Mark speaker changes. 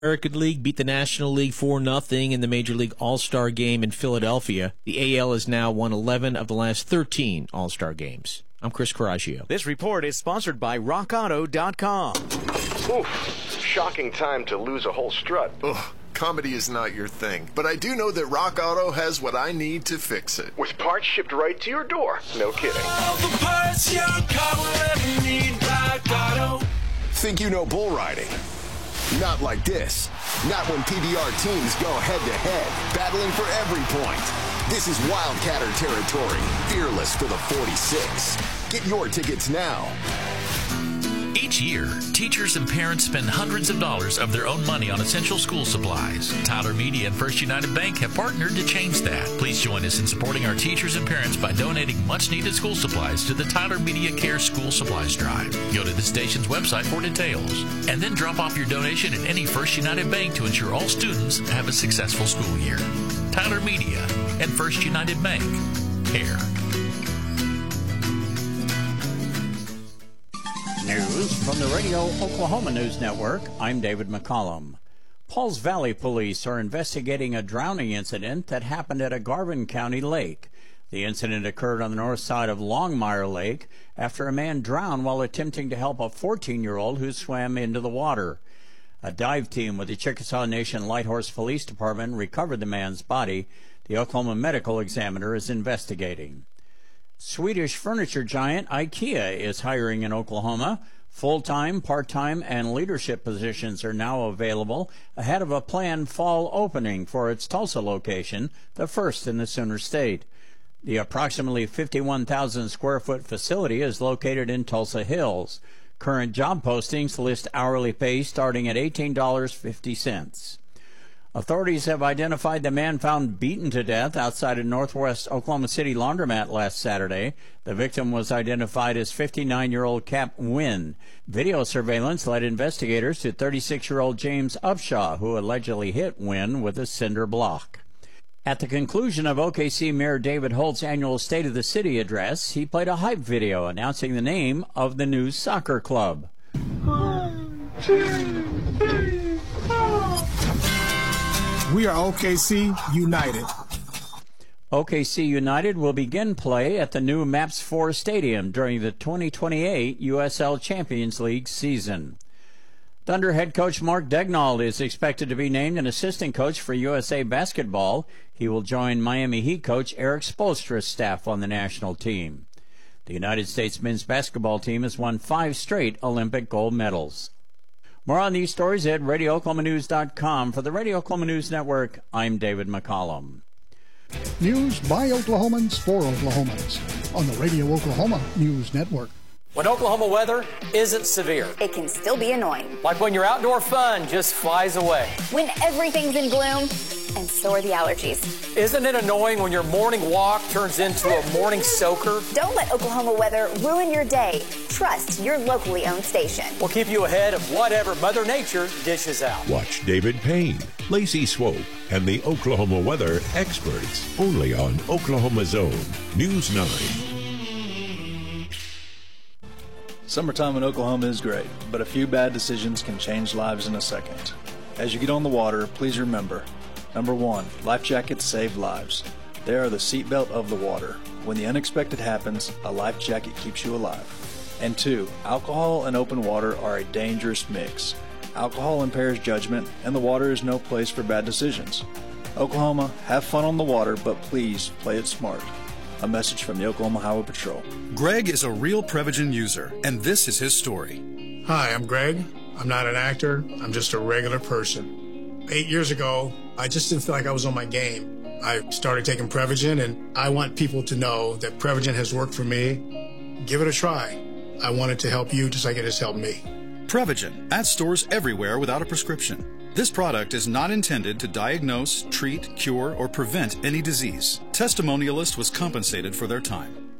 Speaker 1: American League beat the National League 4-0 in the Major League All-Star Game in Philadelphia. The AL has now won 11 of the last 13 All-Star games. I'm Chris Coraggio.
Speaker 2: This report is sponsored by RockAuto.com.
Speaker 3: Oof, shocking time to lose a whole strut.
Speaker 4: Ugh, comedy is not your thing, but I do know that Rock Auto has what I need to fix it.
Speaker 3: With parts shipped right to your door. No kidding.
Speaker 5: All the parts your car will ever need, Rock Auto.
Speaker 4: Think you know bull riding? Not like this. Not when PBR teams go head-to-head, battling for every point. This is Wildcatter territory. Fearless for the 46. Get your tickets now.
Speaker 6: Each year, teachers and parents spend hundreds of dollars of their own money on essential school supplies. Tyler Media and First United Bank have partnered to change that. Please join us in supporting our teachers and parents by donating much-needed school supplies to the Tyler Media Care School Supplies Drive. Go to the station's website for details, and then drop off your donation at any First United Bank to ensure all students have a successful school year. Tyler Media and First United Bank. Care.
Speaker 7: News from the Radio Oklahoma News Network. I'm David McCollum. Pauls Valley police are investigating a drowning incident that happened at a Garvin County lake. The incident occurred on the north side of Longmire Lake after a man drowned while attempting to help a 14-year-old who swam into the water. A dive team with the Chickasaw Nation Lighthorse Police Department recovered the man's body. The Oklahoma Medical Examiner is investigating. Swedish furniture giant IKEA is hiring in Oklahoma. Full-time, part-time, and leadership positions are now available ahead of a planned fall opening for its Tulsa location, the first in the Sooner State. The approximately 51,000 square foot facility is located in Tulsa Hills. Current job postings list hourly pay starting at $18.50. Authorities have identified the man found beaten to death outside a Northwest Oklahoma City laundromat last Saturday. The victim was identified as 59-year-old Cap Wynn. Video surveillance led investigators to 36-year-old James Upshaw, who allegedly hit Wynn with a cinder block. At the conclusion of OKC Mayor David Holt's annual State of the City address, he played a hype video announcing the name of the new soccer club.
Speaker 8: 1, 2, 3, 4. We are OKC United.
Speaker 7: OKC United will begin play at the new MAPS 4 Stadium during the 2028 USL Champions League season. Thunder head coach Mark Daigneault is expected to be named an assistant coach for USA Basketball. He will join Miami Heat coach Eric Spoelstra's staff on the national team. The United States men's basketball team has won 5 straight Olympic gold medals. More on these stories at RadioOklahomaNews.com. For the Radio Oklahoma News Network, I'm David McCollum.
Speaker 9: News by Oklahomans for Oklahomans on the Radio Oklahoma News Network.
Speaker 10: When Oklahoma weather isn't severe,
Speaker 11: it can still be annoying.
Speaker 10: Like when your outdoor fun just flies away.
Speaker 11: When everything's in gloom, and so are the allergies.
Speaker 10: Isn't it annoying when your morning walk turns into a morning soaker?
Speaker 11: Don't let Oklahoma weather ruin your day. Trust your locally owned station.
Speaker 10: We'll keep you ahead of whatever Mother Nature dishes out.
Speaker 12: Watch David Payne, Lacey Swope, and the Oklahoma weather experts only on Oklahoma Zone News 9.
Speaker 13: Summertime in Oklahoma is great, but a few bad decisions can change lives in a second. As you get on the water, please remember, number 1, life jackets save lives. They are the seatbelt of the water. When the unexpected happens, a life jacket keeps you alive. And 2, alcohol and open water are a dangerous mix. Alcohol impairs judgment, and the water is no place for bad decisions. Oklahoma, have fun on the water, but please play it smart. A message from the Oklahoma Highway Patrol.
Speaker 14: Greg is a real Prevagen user, and this is his story.
Speaker 8: Hi, I'm Greg. I'm not an actor. I'm just a regular person. 8 years ago, I just didn't feel like I was on my game. I started taking Prevagen, and I want people to know that Prevagen has worked for me. Give it a try. I want it to help you just like it has helped me.
Speaker 14: Prevagen, at stores everywhere without a prescription. This product is not intended to diagnose, treat, cure, or prevent any disease. Testimonialist was compensated for their time.